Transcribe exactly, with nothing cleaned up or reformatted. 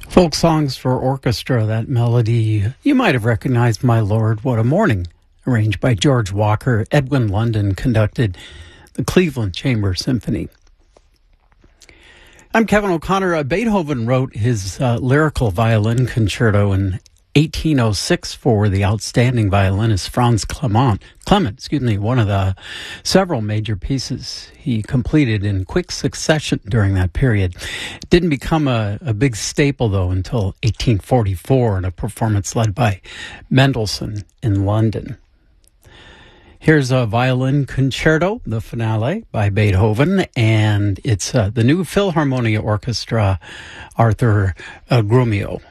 Folk songs for orchestra, that melody you might have recognized, My Lord, What a Morning, arranged by George Walker. Edwin London conducted the Cleveland Chamber Symphony. I'm Kevin O'Connor. Uh, Beethoven wrote his uh, lyrical violin concerto in eighteen oh six for the outstanding violinist Franz Clement. Clement, excuse me, one of the several major pieces he completed in quick succession during that period. It didn't become a, a big staple, though, until eighteen forty-four in a performance led by Mendelssohn in London. Here's a violin concerto, the finale by Beethoven, and it's uh, the new Philharmonia Orchestra, Arthur uh, Grumio.